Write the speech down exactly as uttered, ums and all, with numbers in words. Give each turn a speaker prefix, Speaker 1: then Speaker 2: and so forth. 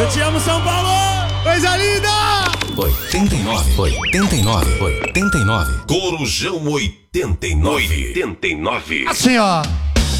Speaker 1: Eu te amo, São Paulo!
Speaker 2: Coisa linda!
Speaker 3: oitenta e nove, oitenta e nove, oitenta e nove.
Speaker 4: Corujão oitenta e nove. oitenta e nove.
Speaker 2: Assim, ó.